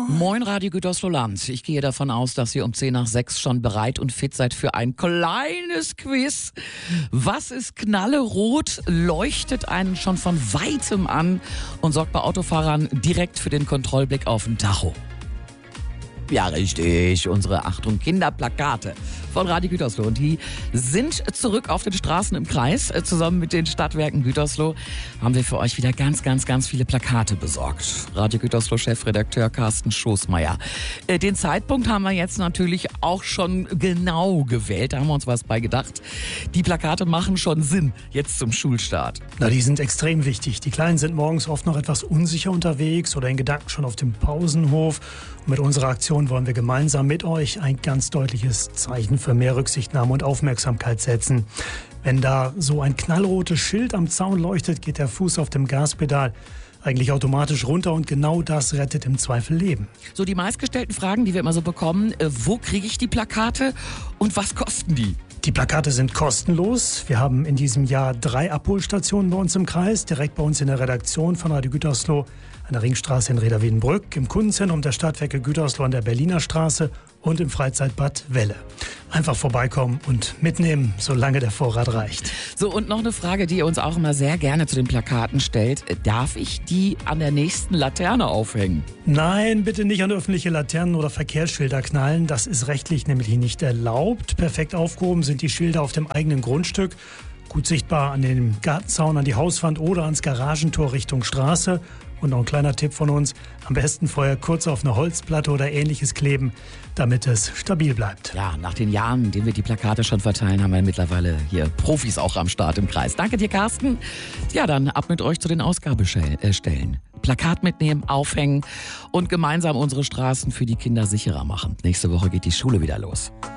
Moin Radio Gütersloh Land. Ich gehe davon aus, dass ihr um 5:10 schon bereit und fit seid für ein kleines Quiz. Was ist knallerot, leuchtet einen schon von Weitem an und sorgt bei Autofahrern direkt für den Kontrollblick auf den Tacho? Ja, richtig. Unsere Achtung Kinderplakate von Radio Gütersloh. Und die sind zurück auf den Straßen im Kreis. Zusammen mit den Stadtwerken Gütersloh haben wir für euch wieder ganz viele Plakate besorgt. Radio Gütersloh Chefredakteur Carsten Schoßmeier. Den Zeitpunkt haben wir jetzt natürlich auch schon genau gewählt. Da haben wir uns was bei gedacht. Die Plakate machen schon Sinn jetzt zum Schulstart. Na, die sind extrem wichtig. Die Kleinen sind morgens oft noch etwas unsicher unterwegs oder in Gedanken schon auf dem Pausenhof. Und mit unserer Aktion wollen wir gemeinsam mit euch ein ganz deutliches Zeichen für mehr Rücksichtnahme und Aufmerksamkeit setzen. Wenn da so ein knallrotes Schild am Zaun leuchtet, geht der Fuß auf dem Gaspedal eigentlich automatisch runter und genau das rettet im Zweifel Leben. So die meistgestellten Fragen, die wir immer so bekommen, wo kriege ich die Plakate und was kosten die? Die Plakate sind kostenlos. Wir haben in diesem Jahr 3 Abholstationen bei uns im Kreis, direkt bei uns in der Redaktion von Radio Gütersloh, an der Ringstraße in Reda-Wiedenbrück, im Kundenzentrum der Stadtwerke Gütersloh an der Berliner Straße und im Freizeitbad Welle. Einfach vorbeikommen und mitnehmen, solange der Vorrat reicht. So, und noch eine Frage, die ihr uns auch immer sehr gerne zu den Plakaten stellt. Darf ich die an der nächsten Laterne aufhängen? Nein, bitte nicht an öffentliche Laternen oder Verkehrsschilder knallen. Das ist rechtlich nämlich nicht erlaubt. Perfekt aufgehoben sind die Schilder auf dem eigenen Grundstück. Gut sichtbar an den Gartenzaun, an die Hauswand oder ans Garagentor Richtung Straße. Und noch ein kleiner Tipp von uns, am besten vorher kurz auf eine Holzplatte oder Ähnliches kleben, damit es stabil bleibt. Ja, nach den Jahren, in denen wir die Plakate schon verteilen, haben wir mittlerweile hier Profis auch am Start im Kreis. Danke dir, Carsten. Ja, dann ab mit euch zu den Ausgabestellen. Plakat mitnehmen, aufhängen und gemeinsam unsere Straßen für die Kinder sicherer machen. Nächste Woche geht die Schule wieder los.